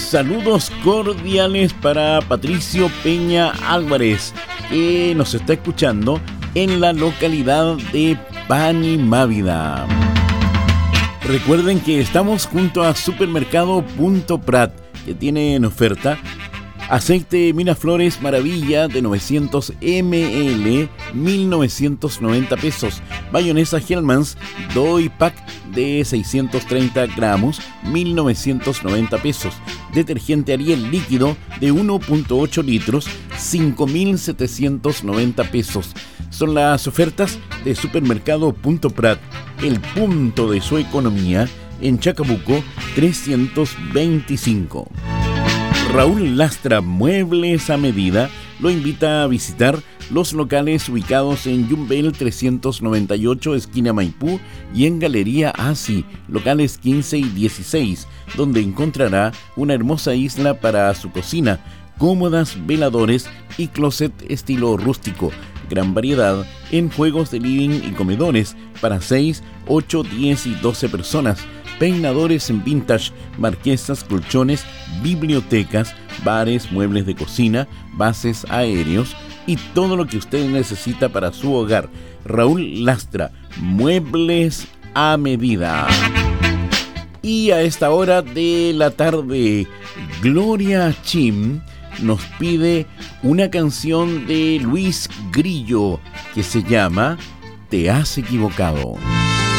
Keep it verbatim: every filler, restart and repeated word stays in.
saludos cordiales para Patricio Peña Álvarez, que nos está escuchando en la localidad de Panimávida. Recuerden que estamos junto a Supermercado Punto Prat, que tiene en oferta aceite Miraflores Maravilla de novecientos mililitros, mil novecientos noventa pesos. Mayonesa Hellmann's Doi Pack de seiscientos treinta gramos, mil novecientos noventa pesos. Detergente Ariel líquido de uno punto ocho litros, cinco mil setecientos noventa pesos. Son las ofertas de Supermercado Punto Prat, el punto de su economía, en Chacabuco trescientos veinticinco. Raúl Lastra Muebles a Medida lo invita a visitar los locales ubicados en Yumbel trescientos noventa y ocho, esquina Maipú, y en Galería Asi, locales quince y dieciséis, donde encontrará una hermosa isla para su cocina, cómodas veladores y closet estilo rústico. Gran variedad en juegos de living y comedores para seis, ocho, diez y doce personas. Peinadores en vintage, marquesas, colchones, bibliotecas, bares, muebles de cocina, bases aéreos y todo lo que usted necesita para su hogar. Raúl Lastra, Muebles a Medida. Y a esta hora de la tarde, Gloria Chim nos pide una canción de Luis Grillo que se llama Te has equivocado.